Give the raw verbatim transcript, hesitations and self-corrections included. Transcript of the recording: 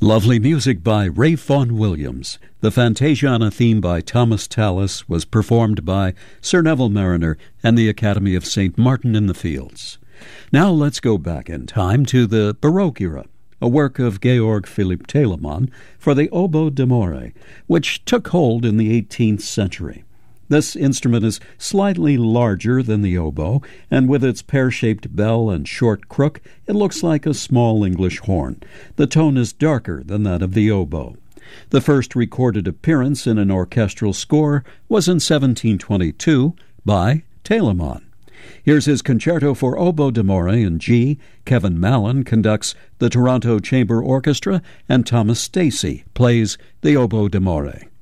Lovely music by Ray Vaughan Williams. The Fantasiana theme by Thomas Tallis was performed by Sir Neville Mariner and the Academy of Saint Martin in the Fields. Now let's go back in time to the Baroque era, a work of Georg Philipp Telemann for the oboe d'amore, which took hold in the eighteenth century. This instrument is slightly larger than the oboe, and with its pear-shaped bell and short crook, it looks like a small English horn. The tone is darker than that of the oboe. The first recorded appearance in an orchestral score was in seventeen twenty-two by Telemann. Here's his concerto for oboe d'amore in G. Kevin Mallon conducts the Toronto Chamber Orchestra, and Thomas Stacey plays the oboe d'amore.